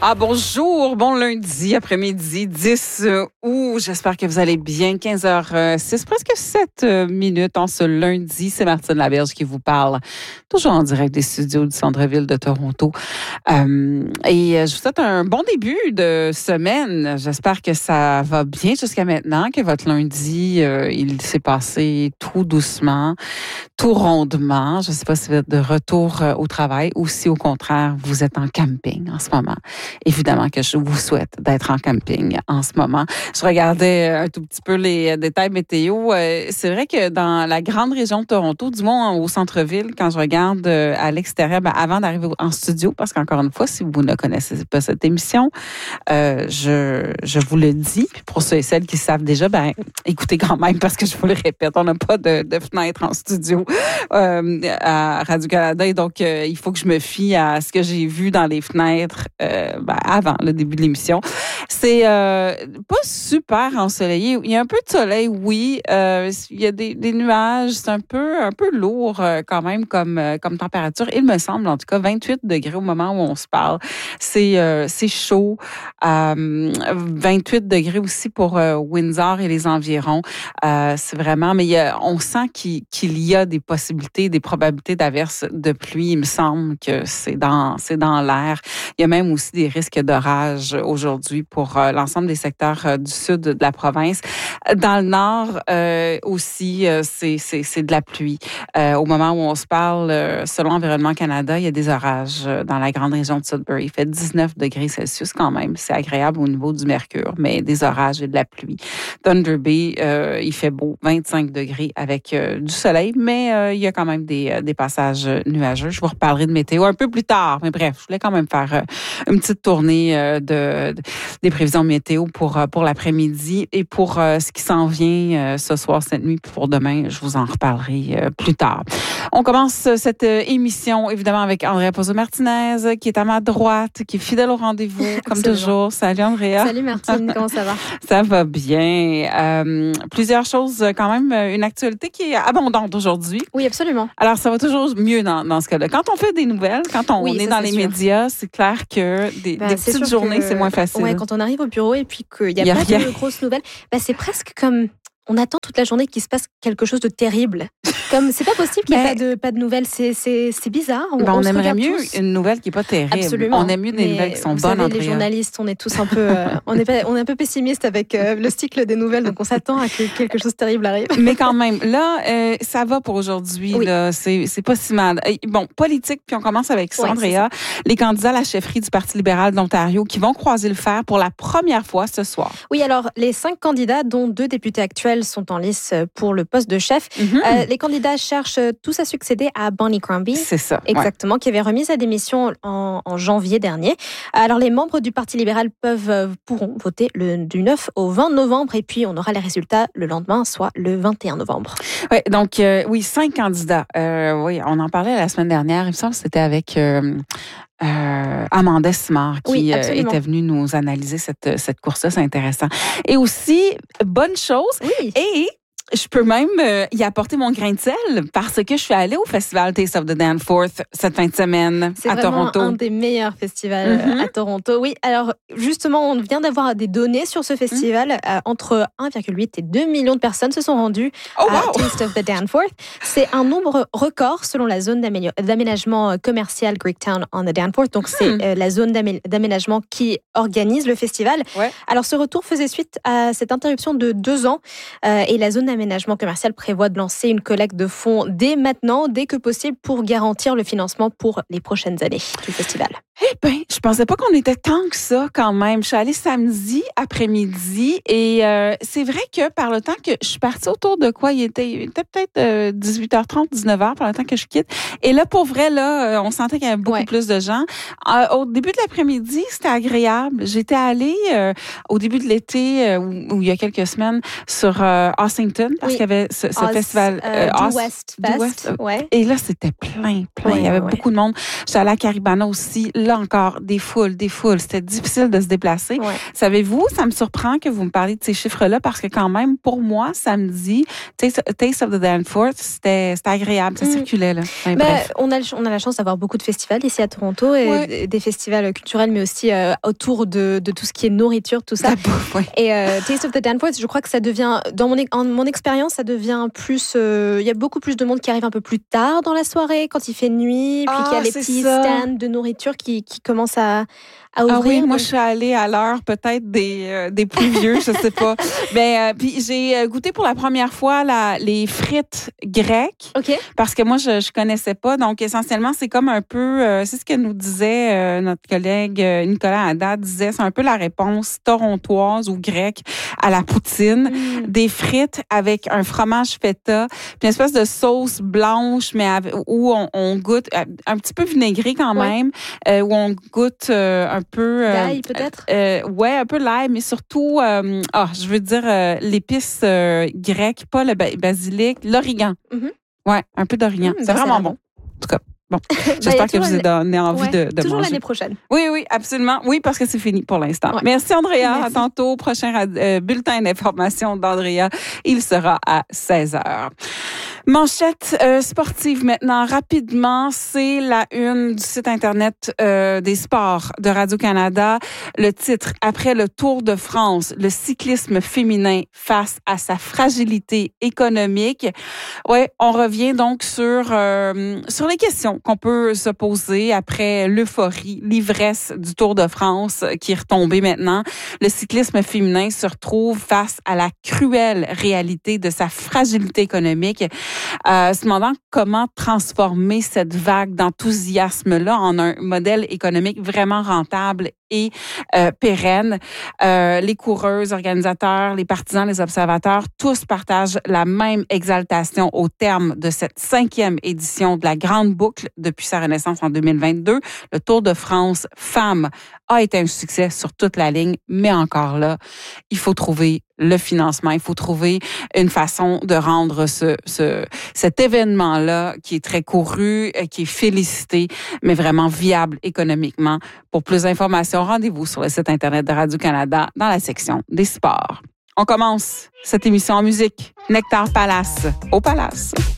Bonjour, bon lundi après-midi, 10 août. J'espère que vous allez bien. 15h06, presque 7 minutes en ce lundi. C'est Martine Laberge qui vous parle, toujours en direct des studios du centre-ville de Toronto. Et je vous souhaite un bon début de semaine. J'espère que ça va bien jusqu'à maintenant, que votre lundi, il s'est passé tout doucement, tout rondement. Je ne sais pas si vous êtes de retour au travail ou si, au contraire, vous êtes en camping en ce moment. Évidemment que je vous souhaite d'être en camping en ce moment. Je regardais un tout petit peu les détails météo. C'est vrai que dans la grande région de Toronto, du moins au centre-ville, quand je regarde à l'extérieur, avant d'arriver en studio, parce qu'encore une fois, si vous ne connaissez pas cette émission, je vous le dis. Puis pour ceux et celles qui savent déjà, écoutez quand même, parce que je vous le répète, on n'a pas de fenêtre en studio à Radio-Canada. Et donc, il faut que je me fie à ce que j'ai vu dans les fenêtres avant le début de l'émission. C'est pas super ensoleillé. Il y a un peu de soleil, oui. Il y a des nuages. C'est un peu lourd quand même comme température. Il me semble, en tout cas, 28 degrés au moment où on se parle. C'est chaud. 28 degrés aussi pour Windsor et les environs. C'est vraiment... Mais on sent qu'il y a des possibilités, des probabilités d'averses de pluie. Il me semble que c'est dans l'air. Il y a même aussi des risques d'orage aujourd'hui pour l'ensemble des secteurs du sud de la province. Dans le nord aussi, c'est de la pluie. Au moment où on se parle, selon Environnement Canada, il y a des orages dans la grande région de Sudbury. Il fait 19 degrés Celsius quand même. C'est agréable au niveau du mercure, mais des orages et de la pluie. Thunder Bay, il fait beau, 25 degrés avec du soleil, mais il y a quand même des passages nuageux. Je vous reparlerai de météo un peu plus tard, mais bref, je voulais quand même faire une petite tournée des prévisions météo pour l'après-midi et pour ce qui s'en vient ce soir, cette nuit, puis pour demain, je vous en reparlerai plus tard. On commence cette émission, évidemment, avec Andrea Pozzo-Martinez, qui est à ma droite, qui est fidèle au rendez-vous, comme toujours. Salut, Andrea. Salut, Martine. Comment ça va? Ça va bien. Plusieurs choses, quand même, une actualité qui est abondante aujourd'hui. Oui, absolument. Alors, ça va toujours mieux dans ce cas-là. Quand on fait des nouvelles, quand on est dans les médias, c'est clair que des petites journées, c'est moins facile. Ouais, quand on arrive au bureau et puis qu'il n'y a pas de grosses nouvelles, c'est presque comme... On attend toute la journée qu'il se passe quelque chose de terrible. Comme c'est pas possible qu'il n'y ait pas de nouvelles. C'est bizarre. On aimerait mieux une nouvelle qui n'est pas terrible. Absolument. On aime mieux des nouvelles qui sont bonnes. Vous savez, les journalistes, on est tous un peu, on est un peu pessimistes avec le cycle des nouvelles, donc on s'attend à que quelque chose de terrible arrive. Mais quand même, là, ça va pour aujourd'hui. Oui. Là, c'est pas si mal. Bon, politique, puis on commence avec ça, Andrea. Les candidats à la chefferie du Parti libéral d'Ontario qui vont croiser le fer pour la première fois ce soir. Oui, alors les 5 candidats, dont 2 députés actuels, sont en lice pour le poste de chef. Mm-hmm. Les candidats cherchent tous à succéder à Bonnie Crombie. C'est ça. Exactement, qui avait remis sa démission en janvier dernier. Alors, les membres du Parti libéral pourront voter du 9 au 20 novembre et puis on aura les résultats le lendemain, soit le 21 novembre. Oui, donc, 5 candidats. Oui, on en parlait la semaine dernière. Il me semble que c'était avec... Amanda Simard qui était venue nous analyser cette course-là, c'est intéressant. Et aussi, bonne chose, et je peux même y apporter mon grain de sel parce que je suis allée au festival Taste of the Danforth cette fin de semaine à Toronto. C'est vraiment un des meilleurs festivals à Toronto. Oui, alors justement, on vient d'avoir des données sur ce festival. Entre 1,8 et 2 millions de personnes se sont rendues à Taste of the Danforth. C'est un nombre record selon la zone d'aménagement commercial Greektown on the Danforth. Donc, c'est la zone d'aménagement qui organise le festival. Ouais. Alors, ce retour faisait suite à cette interruption de 2 ans et la zone d'aménagement commercial prévoit de lancer une collecte de fonds dès maintenant, dès que possible, pour garantir le financement pour les prochaines années du festival. Eh bien, je pensais pas qu'on était tant que ça quand même. Je suis allée samedi après-midi et c'est vrai que par le temps que je suis partie autour de quoi, il était peut-être 18h30, 19h par le temps que je quitte. Et là, pour vrai, là, on sentait qu'il y avait beaucoup plus de gens. Au début de l'après-midi, c'était agréable. J'étais allée au début de l'été, ou il y a quelques semaines, sur Ossington, parce qu'il y avait ce festival du West Fest. Et là, c'était plein. Il y avait beaucoup de monde. J'étais allée à Caribana aussi. Là encore des foules. C'était difficile de se déplacer. Ouais. Savez-vous, ça me surprend que vous me parliez de ces chiffres-là parce que quand même, pour moi, samedi, Taste of the Danforth, c'était agréable. Ça circulait, là. Enfin, bref. On a la chance d'avoir beaucoup de festivals ici à Toronto et des festivals culturels, mais aussi autour de tout ce qui est nourriture, tout ça. Et Taste of the Danforth, je crois que ça devient, dans mon expérience, ça devient plus... Il y a beaucoup plus de monde qui arrive un peu plus tard dans la soirée, quand il fait nuit, puis qu'il y a les petits stands de nourriture qui commencent à ouvrir. Ah oui, moi, je suis allée à l'heure peut-être des plus vieux, je sais pas. Mais puis j'ai goûté pour la première fois les frites grecques. OK. Parce que moi, je connaissais pas. Donc, essentiellement, c'est comme un peu... c'est ce que nous disait notre collègue Nicolas Haddad, disait, c'est un peu la réponse torontoise ou grecque à la poutine. Des frites avec un fromage feta, puis une espèce de sauce blanche, mais où on goûte un petit peu vinaigré quand même, où on goûte un peu... l'ail, peut-être? Ouais, un peu l'ail, mais surtout, je veux dire l'épice grecque, pas le basilic, l'origan. Ouais, un peu d'origan. C'est vraiment bon. En tout cas, bon. J'espère que je vous ai donné envie de toujours manger. L'année prochaine. Oui, absolument. Oui, parce que c'est fini pour l'instant. Ouais. Merci, Andrea. Merci. À tantôt. Prochain bulletin d'information d'Andrea. Il sera à 16h. Manchette sportive maintenant. Rapidement, c'est la une du site Internet des sports de Radio-Canada. Le titre, après le Tour de France, le cyclisme féminin face à sa fragilité économique. Ouais, on revient donc sur les questions qu'on peut se poser après l'euphorie, l'ivresse du Tour de France qui est retombée maintenant. Le cyclisme féminin se retrouve face à la cruelle réalité de sa fragilité économique. Se demandant comment transformer cette vague d'enthousiasme-là en un modèle économique vraiment rentable et pérenne. Les coureuses, organisateurs, les partisans, les observateurs, tous partagent la même exaltation au terme de cette 5e édition de la Grande Boucle depuis sa renaissance en 2022. Le Tour de France femmes a été un succès sur toute la ligne, mais encore là, il faut trouver le financement, il faut trouver une façon de rendre cet événement-là qui est très couru, qui est félicité, mais vraiment viable économiquement. Pour plus d'informations, rendez-vous sur le site Internet de Radio-Canada dans la section des sports. On commence cette émission en musique. Nectar Palace, au Palace.